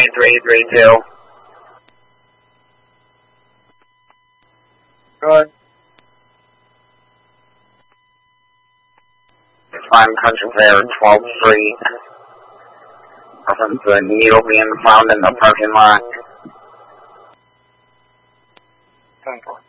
332. Good. Find Country Fair 12th Street. Reference a needle being found in the parking lot. 10-4.